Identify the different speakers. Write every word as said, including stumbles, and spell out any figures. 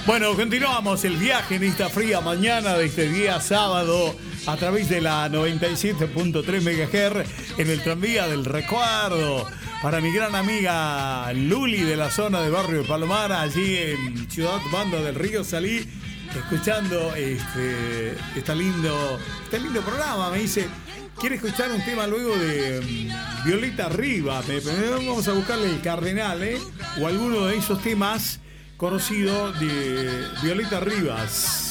Speaker 1: Bueno, continuamos el viaje en esta fría mañana de este día sábado a través de la noventa y siete punto tres megahertz en el tranvía del recuerdo. Para mi gran amiga Luli de la zona de Barrio de Palomar, allí en Ciudad Banda del Río, salí escuchando este, este, lindo, este lindo programa. Me dice, ¿quiere escuchar un tema luego de um, Violeta Rivas? Me, me, vamos a buscarle el Cardenal, ¿eh? O alguno de esos temas conocidos de Violeta Rivas.